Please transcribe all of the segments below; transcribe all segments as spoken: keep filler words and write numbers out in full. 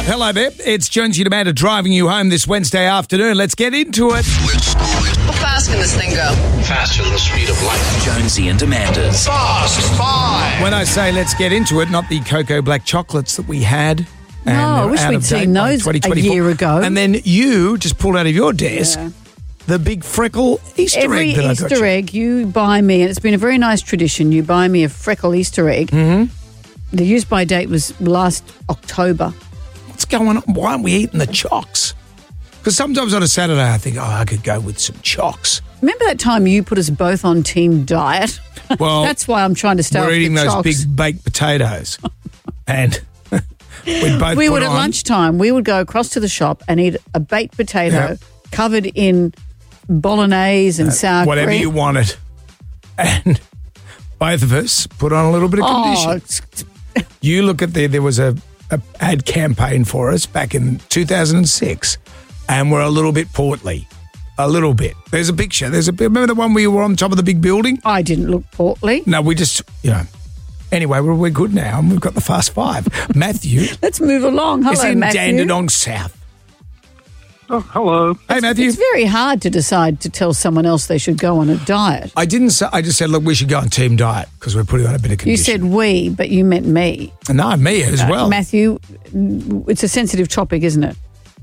Hello there. It's Jonesy and Amanda driving you home this Wednesday afternoon. Let's get into it. How fast can this thing go? Faster than the speed of light. Jonesy and Amanda's Fast Five. When I say let's get into it, not the cocoa black chocolates that we had. No, I wish we'd seen those a year ago. And then you just pulled out of your desk Yeah. the big freckle Easter Every egg that Easter I got you. egg you buy me, and it's been a very nice tradition, you buy me a freckle Easter egg. Mm-hmm. The use-by date was last October. What's going on? Why aren't we eating the chocks? Because sometimes on a Saturday I think, oh, I could go with some chocks. Remember that time you put us both on team diet? Well, That's why I'm trying to stay we're off eating the those chocks. big baked potatoes. and we both We put would at on- lunchtime, we would go across to the shop and eat a baked potato Yeah. covered in bolognese and sour whatever cream. you wanted. And both of us put on a little bit of Oh, condition. it's- You look at the, there was a, a ad campaign for us back in two thousand six, and we're a little bit portly. A little bit. There's a picture. There's a remember the one where you were on top of the big building? I didn't look portly. No, we just, you know. Anyway, we're, we're good now, and we've got the Fast Five. Matthew Let's move along. Hello, is in Matthew. Dandenong South. Oh, hello. Hey, Matthew. It's very hard to decide to tell someone else they should go on a diet. I didn't say, I just said, look, we should go on team diet because we're putting on a bit of condition. You said we, but you meant me. No, me as well. Uh, Matthew, it's a sensitive topic, isn't it?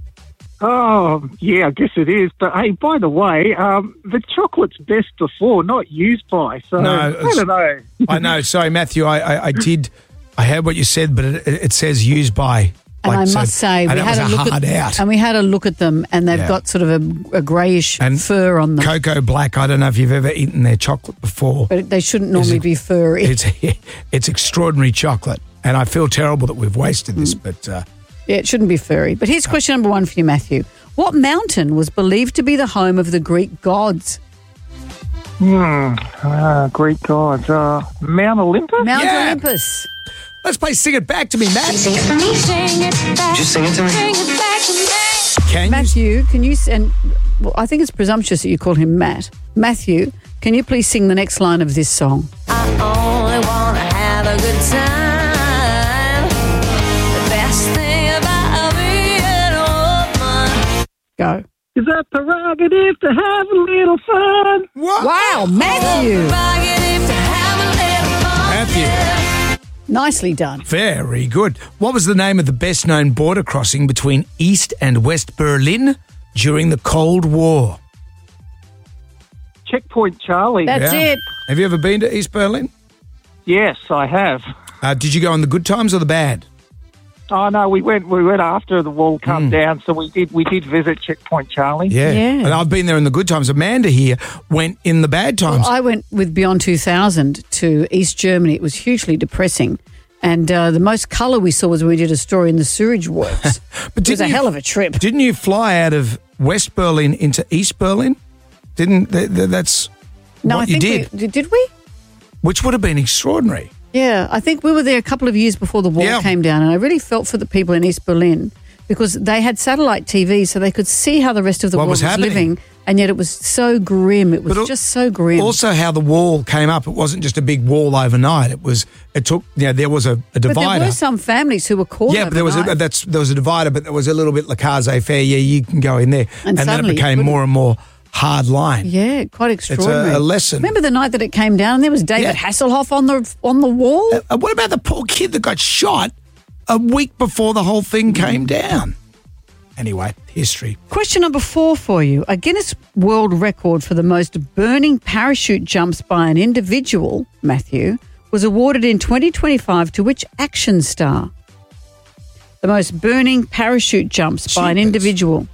Oh, yeah, I guess it is. But hey, by the way, um, the chocolate's best before, not used by. So No, I it's- don't know. I know. Sorry, Matthew. I, I, I did. I heard what you said, but it, it says used by. And like, I so- must say, and we that had was a look hard at out. and we had a look at them, and they've Yeah. got sort of a, a greyish And fur on them. Cocoa Black. I don't know if you've ever eaten their chocolate before. But they shouldn't normally it- be furry. It's it's extraordinary chocolate, and I feel terrible that we've wasted this. But uh, Yeah, it shouldn't be furry. But here's question number one for you, Matthew. What mountain was believed to be the home of the Greek gods? Hmm. Uh, Greek gods. Uh, Mount Olympus? Mount Yeah. Olympus. let's play Sing It Back to Me, Matt. Sing it for me. Sing it back. Just sing it to me. Sing it back to me. Can you? Matthew, can you send... Well, I think it's presumptuous that you call him Matt. Matthew, can you please sing the next line of this song? I only want to have a good time. The best thing about being a woman. Go. Is that prerogative to have a little fun? What? Wow, Matthew. Prerogative to have a little fun. Matthew. Nicely done. Very good. What was the name of the best-known border crossing between East and West Berlin during the Cold War? Checkpoint Charlie. That's Yeah. it. Have you ever been to East Berlin? Yes, I have. Uh, did you go on the good times or the bad? Oh no, we went. We went after the wall come down, so we did. We did visit Checkpoint Charlie. Yeah. Yeah. And I've been there in the good times. Amanda here went in the bad times. I went with Beyond two thousand to East Germany. It was hugely depressing. And uh, the most colour we saw was when we did a story in the sewage works. But It was a didn't you- hell of a trip. Didn't you fly out of West Berlin into East Berlin? Didn't th- th- that's No, what I you think did? we, did we? Which would have been extraordinary. Yeah, I think we were there a couple of years before the wall Yeah. came down, and I really felt for the people in East Berlin because they had satellite T V, so they could see how the rest of the What world was was, happening. living, and yet it was so grim. It was But al- just so grim. Also, how the wall came up. It wasn't just a big wall overnight. It was. It took. You know, there was a, a but divider. there were some families who were caught. yeah, but there was a, overnight. that's there was a divider, but there was a little bit laissez-faire. Yeah, you can go in there, And then it suddenly you became couldn't. more and more hard line. Yeah, quite extraordinary. a lesson. Remember the night that it came down, and there was David Yeah. Hasselhoff on the on the wall. Uh, what about the poor kid that got shot a week before the whole thing came down? Anyway, history. Question number four for you. A Guinness World Record for the most burning parachute jumps by an individual, Matthew, was awarded in twenty twenty-five to which action star? The most burning parachute jumps by an Jeepers. individual.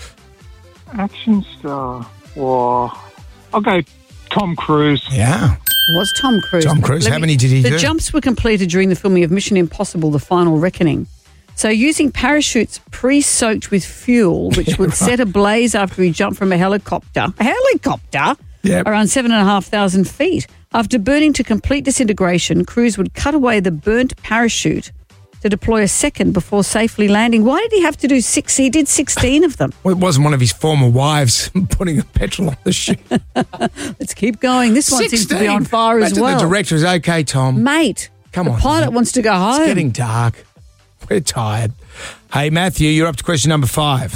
Action star. Whoa. I'll go Tom Cruise. Yeah. Was Tom Cruise. Tom Cruise. Let How many did he the do? The jumps were completed during the filming of Mission Impossible, The Final Reckoning. So using parachutes pre-soaked with fuel, which would set ablaze after he jumped from a helicopter. A helicopter? Yep. Around seven and a half thousand feet. After burning to complete disintegration, Cruise would cut away the burnt parachute to deploy a second before safely landing. Why did he have to do six? He did sixteen of them. Well, it wasn't one of his former wives putting a petrol on the ship. Let's keep going. This one seems to be on fire as Imagine well. The director is okay, Tom. Mate, Come the on, pilot isn't it? wants to go home. It's getting dark. We're tired. Hey, Matthew, you're up to question number five.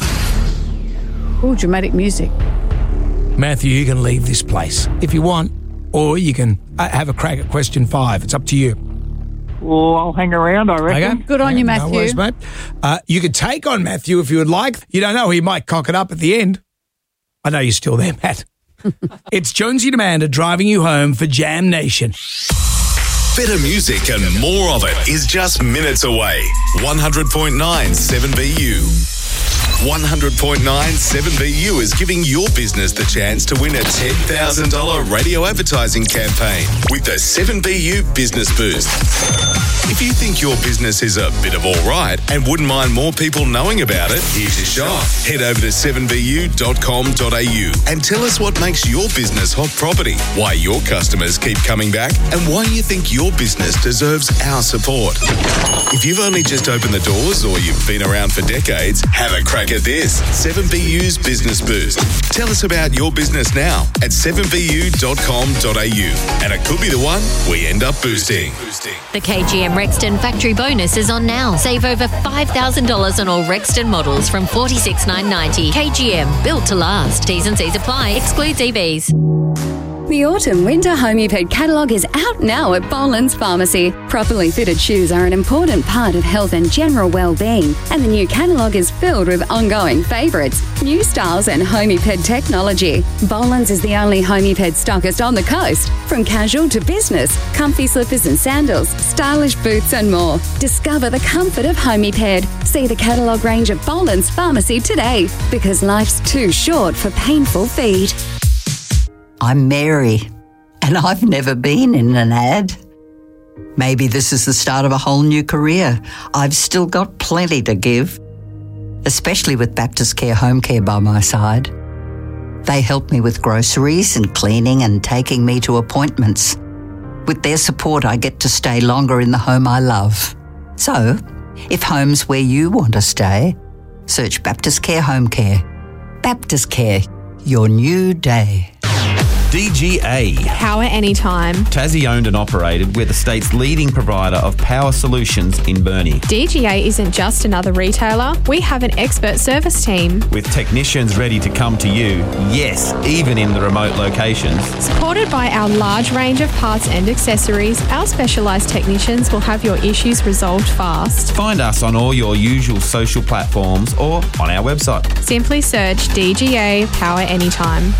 Oh, dramatic music. Matthew, you can leave this place if you want, or you can uh, have a crack at question five. It's up to you. Well, I'll hang around, I reckon. Okay? Good on you, Matthew. No worries, mate. Uh, you could take on Matthew if you would like. You don't know, he might cock it up at the end. I know you're still there, Matt. It's Jonesy and Amanda driving you home for Jam Nation. Better music and more of it is just minutes away. one hundred point nine seven B U. one hundred point nine seven B U is giving your business the chance to win a ten thousand dollars radio advertising campaign with the seven B U Business Boost. If you think your business is a bit of all right and wouldn't mind more people knowing about it, here's your shot. Head over to seven B U dot com dot A U and tell us what makes your business hot property, why your customers keep coming back, and why you think your business deserves our support. If you've only just opened the doors or you've been around for decades, have a crack at this. seven B U's Business Boost. Tell us about your business now at seven B U dot com dot A U. And it could be the one we end up boosting. The K G M Rexton Factory Bonus is on now. Save over five thousand dollars on all Rexton models from forty-six thousand nine hundred ninety dollars. K G M, built to last. T's and C's apply. Excludes E Vs. The autumn-winter Homeped catalogue is out now at Boland's Pharmacy. Properly fitted shoes are an important part of health and general well-being, and the new catalogue is filled with ongoing favourites, new styles and Homeped technology. Boland's is the only Homeped stockist on the coast. From casual to business, comfy slippers and sandals, stylish boots and more. Discover the comfort of Homeped. See the catalogue range at Boland's Pharmacy today, because life's too short for painful feet. I'm Mary, and I've never been in an ad. Maybe this is the start of a whole new career. I've still got plenty to give, especially with Baptist Care Home Care by my side. They help me with groceries and cleaning and taking me to appointments. With their support, I get to stay longer in the home I love. So, if home's where you want to stay, search Baptist Care Home Care. Baptist Care, your new day. D G A. Power anytime. Tassie owned and operated. We're the state's leading provider of power solutions in Burnie. D G A isn't just another retailer. We have an expert service team. With technicians ready to come to you, yes, even in the remote locations. Supported by our large range of parts and accessories, our specialised technicians will have your issues resolved fast. Find us on all your usual social platforms or on our website. Simply search D G A Power Anytime.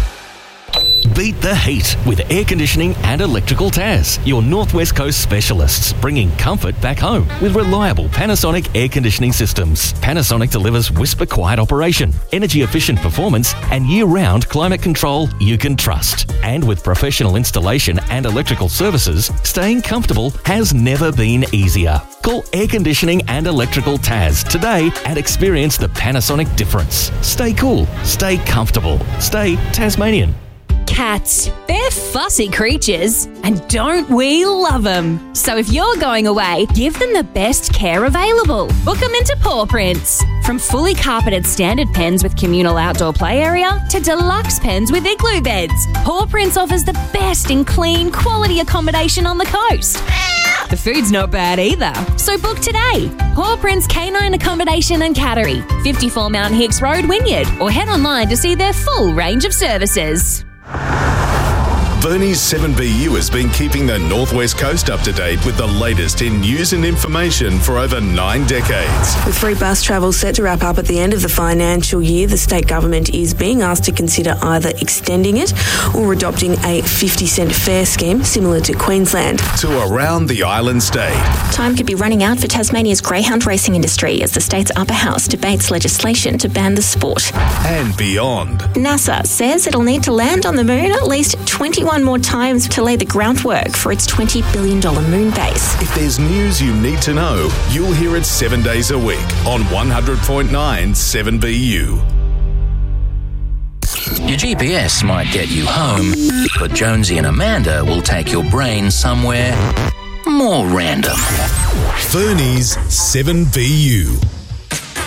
Beat the heat with air conditioning and electrical Taz, your Northwest Coast specialists, bringing comfort back home with reliable Panasonic air conditioning systems. Panasonic delivers whisper quiet operation, energy efficient performance, and year-round climate control you can trust. And with professional installation and electrical services, staying comfortable has never been easier. Call Air Conditioning and Electrical Taz today and experience the Panasonic difference. Stay cool, stay comfortable, stay Tasmanian. Cats. They're fussy creatures, and don't we love them? So if you're going away, give them the best care available. Book them into Paw Prints. From fully carpeted standard pens with communal outdoor play area to deluxe pens with igloo beds, Paw Prints offers the best in clean, quality accommodation on the coast. The food's not bad either, so book today. Paw Prints Canine Accommodation and Cattery, fifty-four Mount Hicks Road, Wynyard, or head online to see their full range of services. Burnie's seven B U has been keeping the Northwest Coast up to date with the latest in news and information for over nine decades. With free bus travel set to wrap up at the end of the financial year, the state government is being asked to consider either extending it or adopting a fifty cent fare scheme similar to Queensland. To around the island state. Time could be running out for Tasmania's greyhound racing industry as the state's upper house debates legislation to ban the sport. And beyond. NASA says it'll need to land on the moon at least twenty-one more times to lay the groundwork for its twenty billion dollars moon base. If there's news you need to know, you'll hear it seven days a week on one hundred point nine seven B U. Your G P S might get you home, but Jonesy and Amanda will take your brain somewhere more random. Burnie's seven B U.